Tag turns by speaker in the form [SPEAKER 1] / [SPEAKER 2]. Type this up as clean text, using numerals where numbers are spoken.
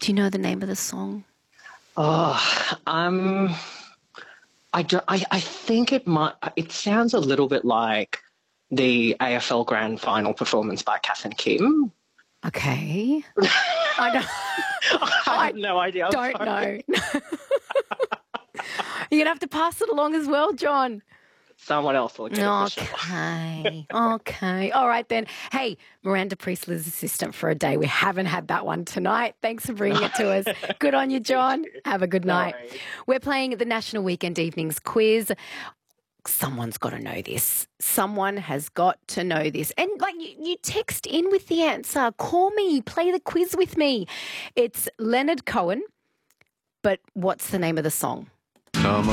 [SPEAKER 1] Do you know the name of the song?
[SPEAKER 2] Oh, I think it might. It sounds a little bit like the AFL Grand Final performance by Kath and Kim.
[SPEAKER 1] Okay. I don't,
[SPEAKER 2] I have no idea. I'm
[SPEAKER 1] don't
[SPEAKER 2] sorry.
[SPEAKER 1] know. You're going to have to pass it along as well, John.
[SPEAKER 2] Someone else will get it for sure.
[SPEAKER 1] Okay. Okay. All right then. Hey, Miranda Priestler's assistant for a day. We haven't had that one tonight. Thanks for bringing it to us. Good on you, John. Have a good night.
[SPEAKER 2] worries.
[SPEAKER 1] We're playing the National Weekend Evenings quiz. Someone's got to know this. Someone has got to know this. And like you text in with the answer. Call me. Play the quiz with me. It's Leonard Cohen. But what's the name of the song?